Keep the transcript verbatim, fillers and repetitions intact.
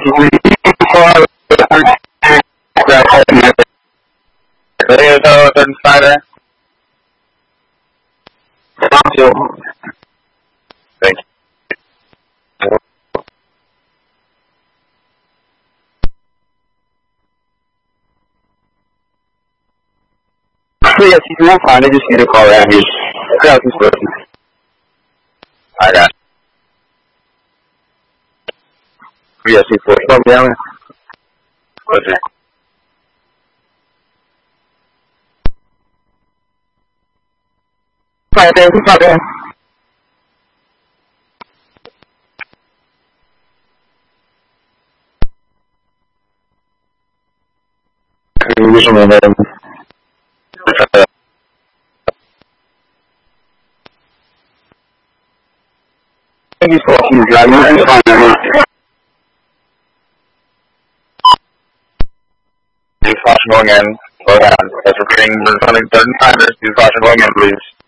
third spider. Thank you. Thank you. Yes, you can find it. Just need to call around here. Grab this person. I got it. Yes, you for slow down. What's it? Right there, who's out there? Which one, madam? Thank you for watching, driving. It's fine, man. Please caution going in. Slow down. That's repeating. There's only certain timers. Please caution going in, please.